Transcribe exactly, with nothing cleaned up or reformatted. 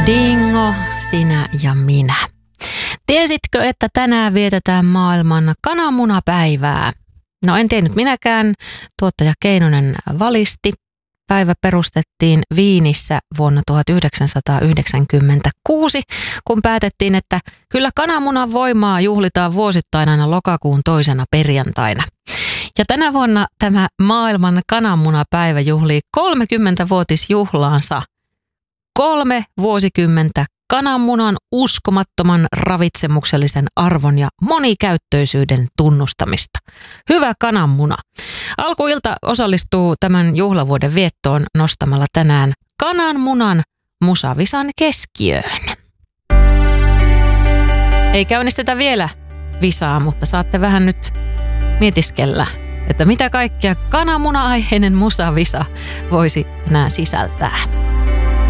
Dingo, sinä ja minä. Tiesitkö, että tänään vietetään maailman kananmunapäivää? No en tiennyt minäkään. Tuottaja Keinonen valisti. Päivä perustettiin Viinissä vuonna tuhatyhdeksänsataayhdeksänkymmentäkuusi, kun päätettiin, että kyllä kananmunan voimaa juhlitaan vuosittain aina lokakuun toisena perjantaina. Ja tänä vuonna tämä maailman kananmunapäivä juhlii kolmekymmentävuotisjuhlaansa. Kolme vuosikymmentä kananmunan uskomattoman ravitsemuksellisen arvon ja monikäyttöisyyden tunnustamista. Hyvä kananmuna. Alkuilta osallistuu tämän juhlavuoden viettoon nostamalla tänään kananmunan musavisan keskiöön. Ei käynnistetä vielä visaa, mutta saatte vähän nyt mietiskellä, että mitä kaikkea kananmuna-aiheinen musavisa voisi tänään sisältää.